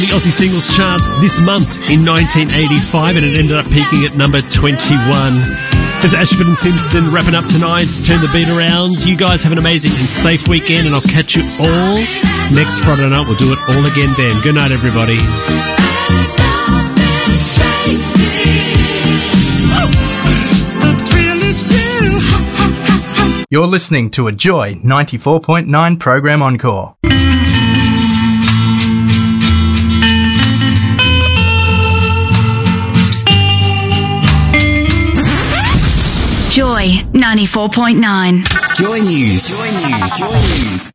The Aussie Singles Charts this month in 1985, and it ended up peaking at number 21. There's Ashford and Simpson wrapping up tonight. Turn the beat around. You guys have an amazing and safe weekend, and I'll catch you all next Friday night. We'll do it all again then. Good night, everybody. You're listening to a Joy 94.9 program encore. Joy 94.9. Joy News. Joy News. Joy News.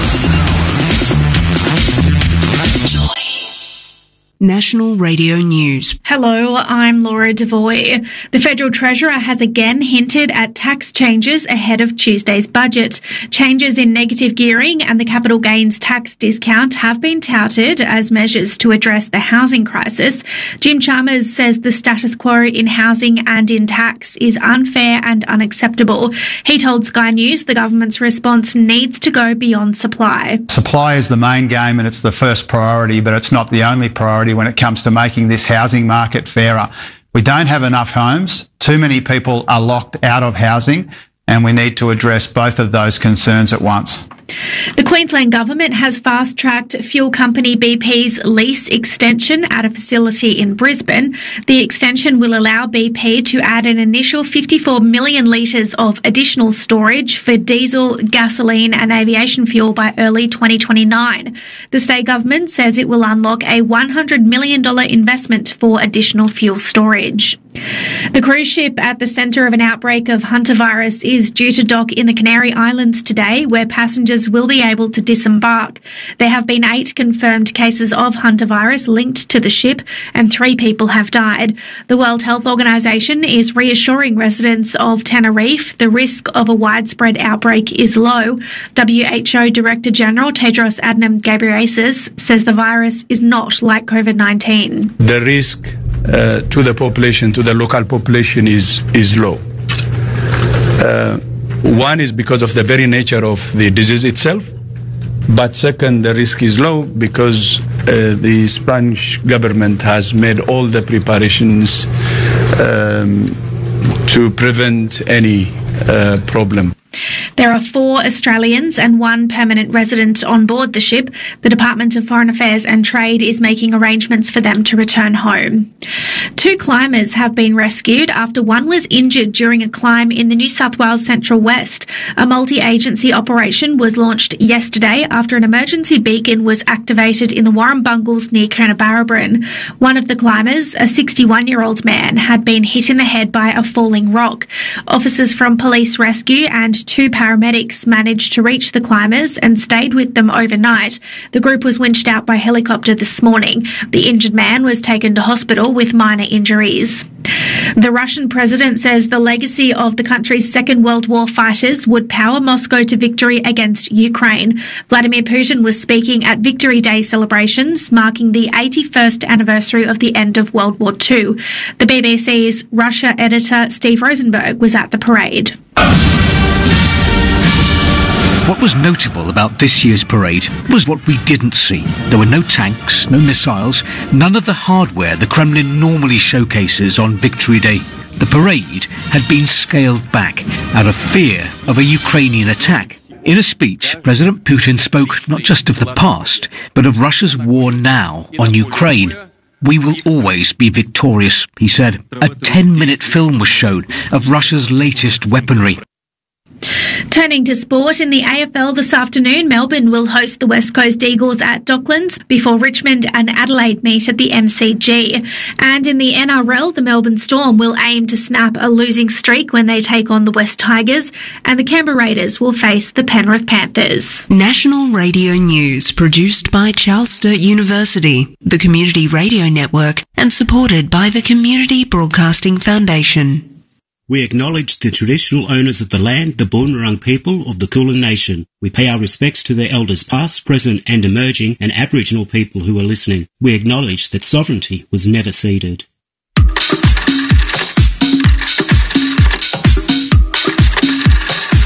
National Radio News. Hello, I'm Laura Devoy. The Federal Treasurer has again hinted at tax changes ahead of Tuesday's budget. Changes in negative gearing and the capital gains tax discount have been touted as measures to address the housing crisis. Jim Chalmers says the status quo in housing and in tax is unfair and unacceptable. He told Sky News the government's response needs to go beyond supply. Supply is the main game and it's the first priority, but it's not the only priority when it comes to making this housing market fairer. We don't have enough homes. Too many people are locked out of housing, and we need to address both of those concerns at once. The Queensland Government has fast-tracked fuel company BP's lease extension at a facility in Brisbane. The extension will allow BP to add an initial 54 million litres of additional storage for diesel, gasoline and aviation fuel by early 2029. The state government says it will unlock a $100 million investment for additional fuel storage. The cruise ship at the centre of an outbreak of hantavirus is due to dock in the Canary Islands today, where passengers will be able to disembark. There have been 8 confirmed cases of hantavirus linked to the ship, and 3 people have died. The World Health Organisation is reassuring residents of Tenerife the risk of a widespread outbreak is low. WHO Director General Tedros Adhanom Ghebreyesus says the virus is not like COVID-19. The risk to the population, to the local population, is low. One is because of the very nature of the disease itself, but second, the risk is low because the Spanish government has made all the preparations to prevent any problem. There are 4 Australians and 1 permanent resident on board the ship. The Department of Foreign Affairs and Trade is making arrangements for them to return home. 2 climbers have been rescued after one was injured during a climb in the New South Wales Central West. A multi-agency operation was launched yesterday after an emergency beacon was activated in the Warrumbungles near Coonabarabran. One of the climbers, a 61-year-old man, had been hit in the head by a falling rock. Officers from Police Rescue and 2 paramedics managed to reach the climbers and stayed with them overnight. The group was winched out by helicopter this morning. The injured man was taken to hospital with minor injuries. The Russian president says the legacy of the country's Second World War fighters would power Moscow to victory against Ukraine. Vladimir Putin was speaking at Victory Day celebrations, marking the 81st anniversary of the end of World War II. The BBC's Russia editor Steve Rosenberg was at the parade. What was notable about this year's parade was what we didn't see. There were no tanks, no missiles, none of the hardware the Kremlin normally showcases on Victory Day. The parade had been scaled back out of fear of a Ukrainian attack. In a speech, President Putin spoke not just of the past, but of Russia's war now on Ukraine. "We will always be victorious," he said. A 10-minute film was shown of Russia's latest weaponry. Turning to sport, in the AFL this afternoon, Melbourne will host the West Coast Eagles at Docklands before Richmond and Adelaide meet at the MCG. And in the NRL, the Melbourne Storm will aim to snap a losing streak when they take on the West Tigers, and the Canberra Raiders will face the Penrith Panthers. National Radio News, produced by Charles Sturt University, the Community Radio Network, and supported by the Community Broadcasting Foundation. We acknowledge the traditional owners of the land, the Boon Wurrung people of the Kulin Nation. We pay our respects to their elders past, present and emerging, and Aboriginal people who are listening. We acknowledge that sovereignty was never ceded.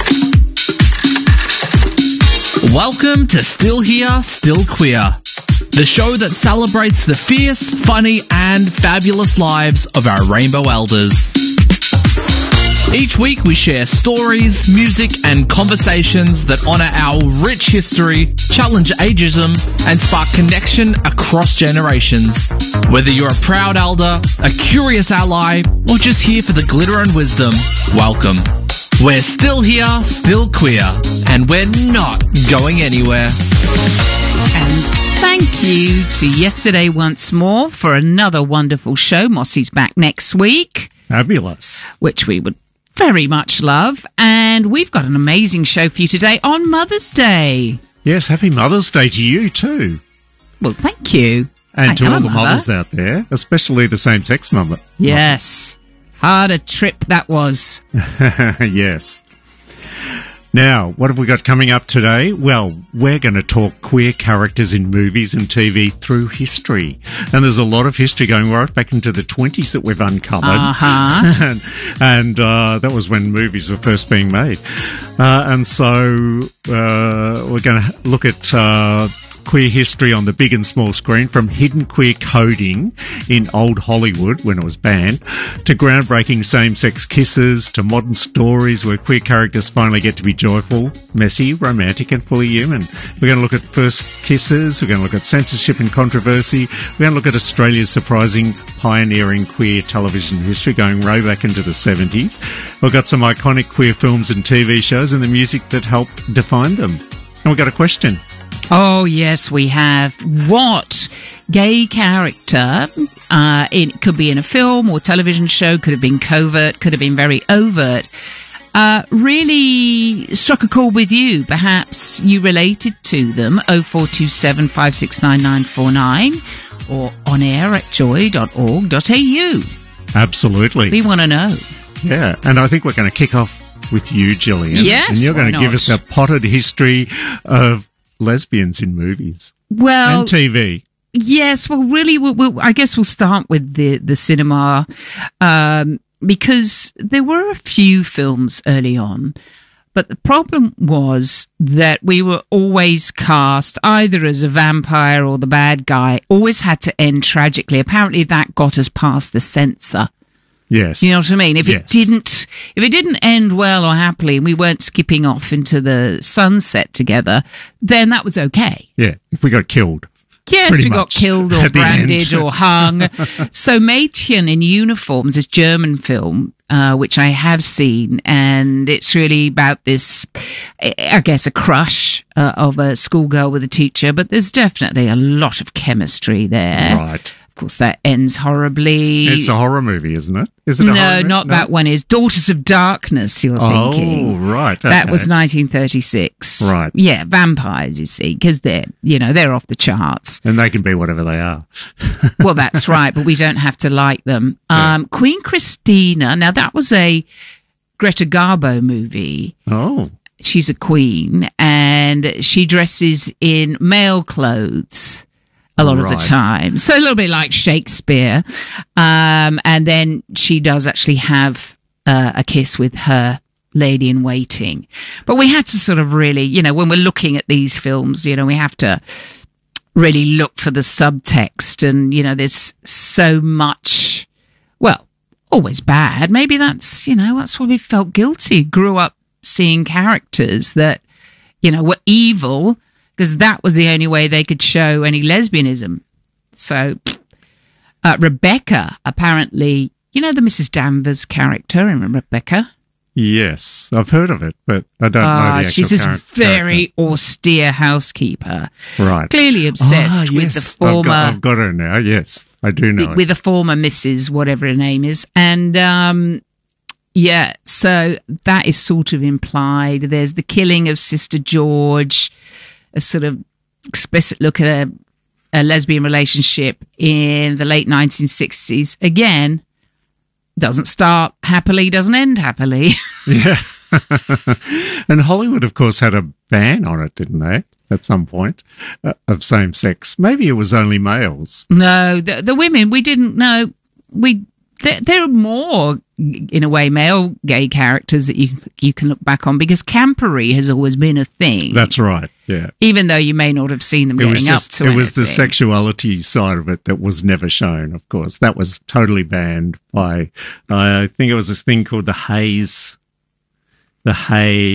Welcome to Still Here, Still Queer. the show that celebrates the fierce, funny, and fabulous lives of our rainbow elders. Each week we share stories, music, and conversations that honour our rich history, challenge ageism, and spark connection across generations. Whether you're a proud elder, a curious ally, or just here for the glitter and wisdom, welcome. We're still here, still queer, and we're not going anywhere. And thank you to Yesterday once more for another wonderful show. Mossy's back next week. Fabulous. Which we would very much love. And we've got an amazing show for you today on Mother's Day. Yes, happy Mother's Day to you too. Well, thank you. And to all the mothers out there, especially the same-sex mother. Yes. Hard a trip that was. Yes. Now, what have we got coming up today? Well, we're going to talk queer characters in movies and TV through history. And there's a lot of history going right back into the 20s that we've uncovered. Uh-huh. and that was when movies were first being made. And so we're going to look at queer history on the big and small screen, from hidden queer coding in old Hollywood when it was banned, to groundbreaking same-sex kisses, to modern stories where queer characters finally get to be joyful, messy, romantic and fully human. We're going to look at first kisses, we're going to look at censorship and controversy, we're going to look at Australia's surprising pioneering queer television history going way back into the 70s. We've got some iconic queer films and TV shows and the music that helped define them. And we've got a question. Oh, yes, we have. What gay character, it could be in a film or television show, could have been covert, could have been very overt, really struck a chord with you? Perhaps you related to them, 0427 569 949, or on air at joy.org.au. Absolutely. We want to know. Yeah, and I think we're going to kick off with you, Gillian. Yes, and you're going to give us a potted history of lesbians in movies and TV. Yes, well, really, I guess we'll start with the cinema, because there were a few films early on, but the problem was that we were always cast either as a vampire or the bad guy, always had to end tragically. Apparently that got us past the censor. Yes. You know what I mean? If yes. it didn't end well or happily, and we weren't skipping off into the sunset together, then that was okay. Yeah, if we got killed. Yes, we got killed or branded or hung. So Mädchen in Uniform, this German film, which I have seen, and it's really about this, I guess, a crush of a schoolgirl with a teacher, but there's definitely a lot of chemistry there. Right. Of course, that ends horribly. It's a horror movie, isn't it? Is it a horror movie? Not that one. Is Daughters of Darkness, you're thinking. Oh, right. Okay. That was 1936. Right. Yeah, vampires, you see, because they're off the charts. And they can be whatever they are. Well, that's right, but we don't have to like them. Yeah. Queen Christina, now that was a Greta Garbo movie. Oh. She's a queen, and she dresses in male clothes a lot of the time. So a little bit like Shakespeare. And then she does actually have a kiss with her lady in waiting. But we had to sort of really, when we're looking at these films, we have to really look for the subtext. And, there's so much, well, always bad. Maybe that's why we felt guilty. Grew up seeing characters that, were evil, because that was the only way they could show any lesbianism. So Rebecca, apparently, the Mrs. Danvers character in Rebecca? Yes, I've heard of it, but I don't know the actual she's this very character. Austere housekeeper. Right. Clearly obsessed with the former... I've got her now, yes. I do know with the former Mrs. whatever her name is. And... yeah, so that is sort of implied. There's the killing of Sister George, a sort of explicit look at a lesbian relationship in the late 1960s. Again, doesn't start happily, doesn't end happily. Yeah. And Hollywood, of course, had a ban on it, didn't they, at some point, of same sex? Maybe it was only males. No, the women, we didn't know. We there are more, in a way, male gay characters that you can look back on, because campery has always been a thing. That's right, yeah. Even though you may not have seen them getting up to anything. It was the sexuality side of it that was never shown, of course. That was totally banned by, I think it was this thing called the Hays. Let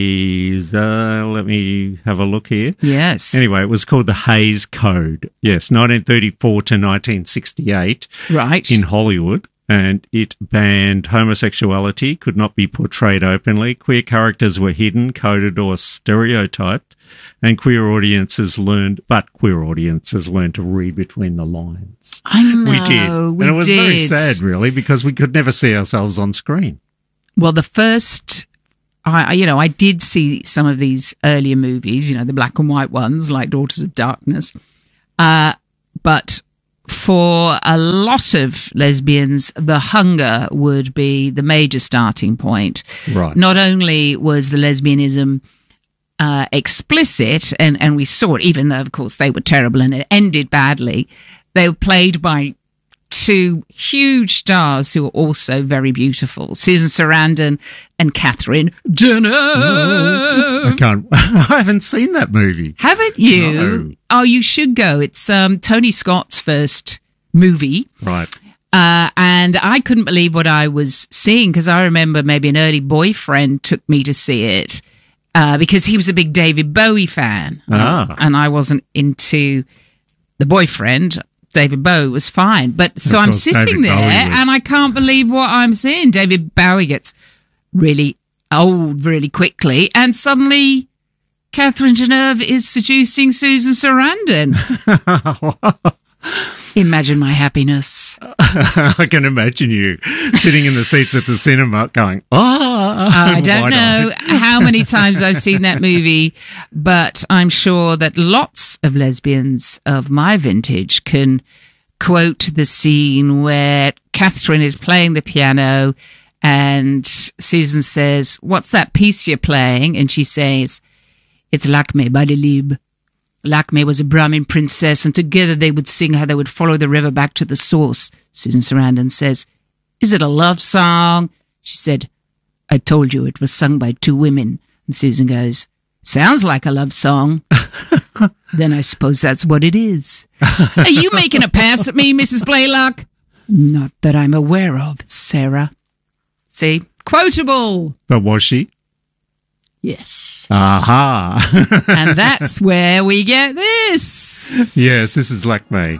me have a look here. Yes. Anyway, it was called the Hays Code. Yes, 1934 to 1968. Right. In Hollywood. And it banned homosexuality, could not be portrayed openly. Queer characters were hidden, coded, or stereotyped. And queer audiences learned to read between the lines. I know. We did. And it was very sad, really, because we could never see ourselves on screen. Well, the first... I did see some of these earlier movies, the black and white ones like Daughters of Darkness. But for a lot of lesbians, The Hunger would be the major starting point. Right. Not only was the lesbianism explicit, and we saw it, even though, of course, they were terrible and it ended badly, they were played by two huge stars who are also very beautiful, Susan Sarandon and Catherine Deneuve. I haven't seen that movie. Haven't you? No. Oh, you should go. It's Tony Scott's first movie. Right. And I couldn't believe what I was seeing, because I remember maybe an early boyfriend took me to see it because he was a big David Bowie fan. And I wasn't into the boyfriend. David Bowie was fine. But so I'm sitting there and I can't believe what I'm seeing. David Bowie gets really old really quickly, and suddenly Catherine Deneuve is seducing Susan Sarandon. Imagine my happiness. I can imagine you sitting in the seats at the cinema going, I don't know how many times I've seen that movie, but I'm sure that lots of lesbians of my vintage can quote the scene where Catherine is playing the piano and Susan says, "What's that piece you're playing?" And she says, "It's Lakme by Delibes. Lakme was a Brahmin princess, and together they would sing how they would follow the river back to the source." Susan Sarandon says, "Is it a love song?" She said, "I told you it was sung by two women." And Susan goes, "Sounds like a love song." "Then I suppose that's what it is." "Are you making a pass at me, Mrs. Blaylock?" "Not that I'm aware of, Sarah." See? Quotable. But was she? Yes. Aha. And that's where we get this. Yes, this is Lakme.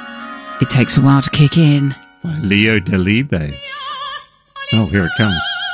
It takes a while to kick in. By Leo Delibes. Oh, here it comes.